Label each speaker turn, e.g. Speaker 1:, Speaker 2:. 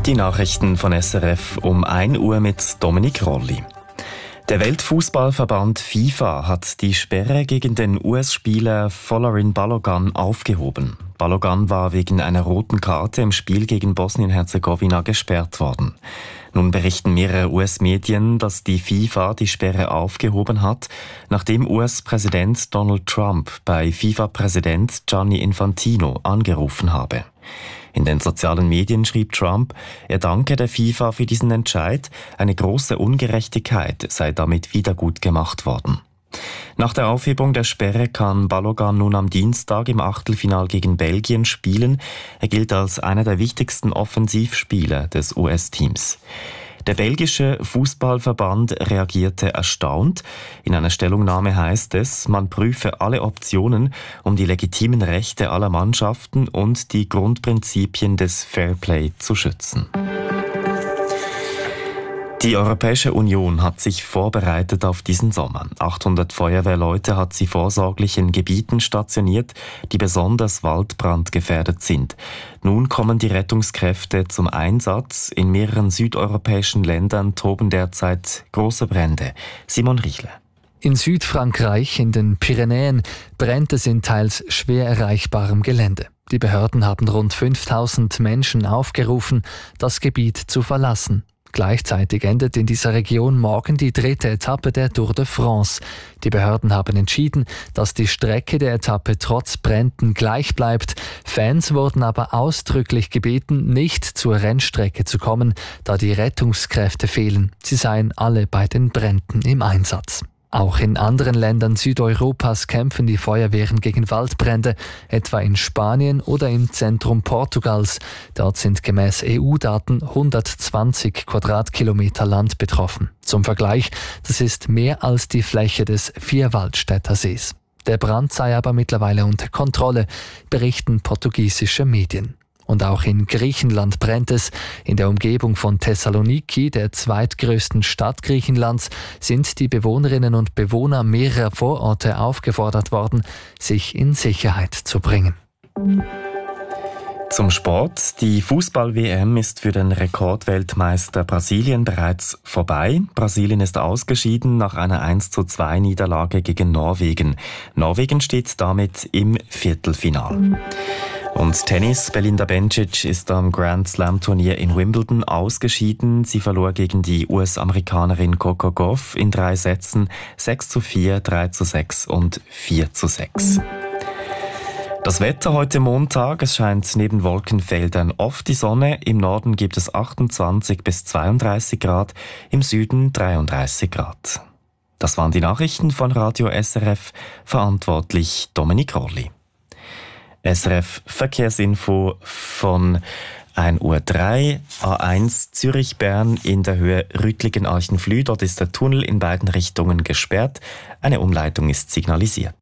Speaker 1: Die Nachrichten von SRF um 1 Uhr mit Dominik Rolli. Der Weltfußballverband FIFA hat die Sperre gegen den US-Spieler Folarin Balogun aufgehoben. Balogun war wegen einer roten Karte im Spiel gegen Bosnien-Herzegowina gesperrt worden. Nun berichten mehrere US-Medien, dass die FIFA die Sperre aufgehoben hat, nachdem US-Präsident Donald Trump bei FIFA-Präsident Gianni Infantino angerufen habe. In den sozialen Medien schrieb Trump, er danke der FIFA für diesen Entscheid, eine große Ungerechtigkeit sei damit wiedergutgemacht worden. Nach der Aufhebung der Sperre kann Balogun nun am Dienstag im Achtelfinal gegen Belgien spielen. Er gilt als einer der wichtigsten Offensivspieler des US-Teams. Der belgische Fußballverband reagierte erstaunt. In einer Stellungnahme heißt es, man prüfe alle Optionen, um die legitimen Rechte aller Mannschaften und die Grundprinzipien des Fairplay zu schützen. Die Europäische Union hat sich vorbereitet auf diesen Sommer. 800 Feuerwehrleute hat sie vorsorglich in Gebieten stationiert, die besonders waldbrandgefährdet sind. Nun kommen die Rettungskräfte zum Einsatz. In mehreren südeuropäischen Ländern toben derzeit große Brände. Simon Riechle.
Speaker 2: In Südfrankreich, in den Pyrenäen, brennt es in teils schwer erreichbarem Gelände. Die Behörden haben rund 5000 Menschen aufgerufen, das Gebiet zu verlassen. Gleichzeitig endet in dieser Region morgen die 3. Etappe der Tour de France. Die Behörden haben entschieden, dass die Strecke der Etappe trotz Bränden gleich bleibt. Fans wurden aber ausdrücklich gebeten, nicht zur Rennstrecke zu kommen, da die Rettungskräfte fehlen. Sie seien alle bei den Bränden im Einsatz. Auch in anderen Ländern Südeuropas kämpfen die Feuerwehren gegen Waldbrände, etwa in Spanien oder im Zentrum Portugals. Dort sind gemäß EU-Daten 120 Quadratkilometer Land betroffen. Zum Vergleich, das ist mehr als die Fläche des Vierwaldstätter Sees. Der Brand sei aber mittlerweile unter Kontrolle, berichten portugiesische Medien. Und auch in Griechenland brennt es. In der Umgebung von Thessaloniki, der zweitgrößten Stadt Griechenlands, sind die Bewohnerinnen und Bewohner mehrerer Vororte aufgefordert worden, sich in Sicherheit zu bringen.
Speaker 1: Zum Sport. Die Fußball-WM ist für den Rekordweltmeister Brasilien bereits vorbei. Brasilien ist ausgeschieden nach einer 1:2 Niederlage gegen Norwegen. Norwegen steht damit im Viertelfinal. Und Tennis. Belinda Bencic ist am Grand Slam Turnier in Wimbledon ausgeschieden. Sie verlor gegen die US-Amerikanerin Coco Gauff in 3 Sätzen 6:4, 3:6 und 4:6. Das Wetter heute Montag, es scheint neben Wolkenfeldern oft die Sonne. Im Norden gibt es 28 bis 32 Grad, im Süden 33 Grad. Das waren die Nachrichten von Radio SRF, verantwortlich Dominik Rolli. SRF Verkehrsinfo von 1:03 Uhr, A1 Zürich-Bern in der Höhe Rüttlingen-Archenflüh. Dort ist der Tunnel in beiden Richtungen gesperrt. Eine Umleitung ist signalisiert.